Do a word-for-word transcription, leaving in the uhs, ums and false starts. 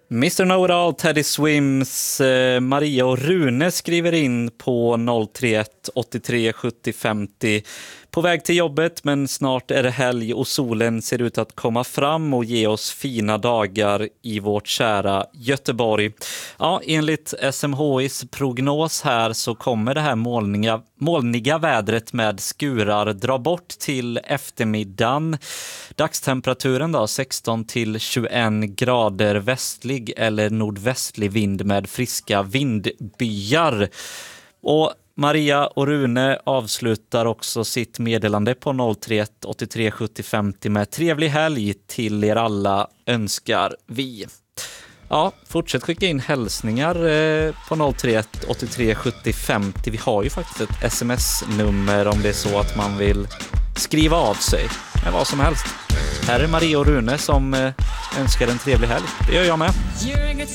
mister Know-It-All, Teddy Swims, eh, Maria och Rune skriver in på noll tre ett åttiotre sjuttio femtio. På väg till jobbet, men snart är det helg och solen ser ut att komma fram och ge oss fina dagar i vårt kära Göteborg. Ja, enligt S M H I:s prognos här så kommer det här molniga, molniga vädret med skurar dra bort till eftermiddagen. Dagstemperaturen då sexton till tjugoett grader, västlig eller nordvästlig vind med friska vindbyar. Och Maria och Rune avslutar också sitt meddelande på noll tre ett åttiotre sjuttio femtio med trevlig helg till er alla önskar vi. Ja, fortsätt skicka in hälsningar eh, på noll tre ett åttiotre sjuttio femtio. Vi har ju faktiskt ett sms-nummer om det är så att man vill skriva av sig med vad som helst. Här är Maria och Rune som eh, önskar en trevlig helg. Det gör jag med.